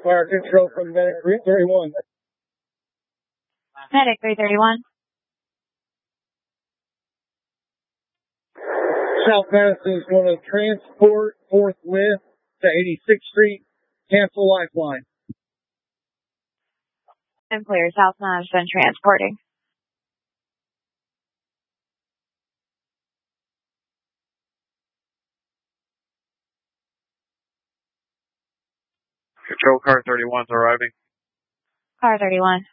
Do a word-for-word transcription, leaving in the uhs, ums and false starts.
Fire control from Medic three thirty-one. Medic three thirty-one. South Madison is going to transport forthwith to eighty-sixth Street. Cancel lifeline. And clear. South Madison transporting. Control car thirty-one's arriving. Car thirty-one.